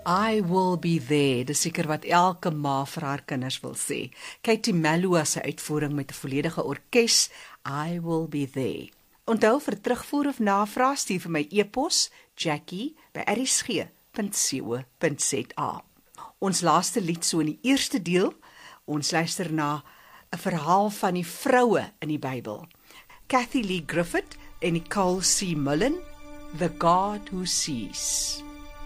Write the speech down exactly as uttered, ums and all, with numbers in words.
I will be there, dis seker wat elke ma vir haar kinders wil sê. Katie Melua se uitvoering met 'n volledige orkes, I will be there. Onthou vir terugvoer of navraag, stuur vir my e-pos, Jackie by r s g punt co punt z a. Ons laaste lied so in die eerste deel, ons luister na 'n verhaal van die vroue in die Bybel. Kathy Lee Griffith en Nicole C. Mullen, The God Who Sees.